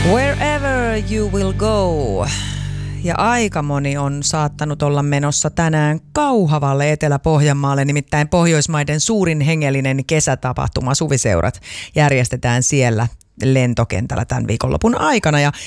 Wherever you will go. Ja aika moni on saattanut olla menossa tänään Kauhavalle Etelä-Pohjanmaalle, nimittäin Pohjoismaiden suurin hengellinen kesätapahtuma Suviseurat järjestetään siellä lentokentällä tämän viikonlopun aikana. Ja